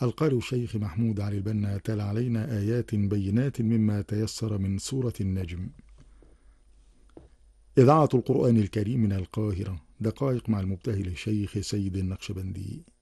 القارئ الشيخ محمود علي البنا تلا علينا آيات بينات مما تيسر من سورة النجم. إذاعة القرآن الكريم من القاهرة، دقائق مع المبتهل الشيخ سيد النقشبندي.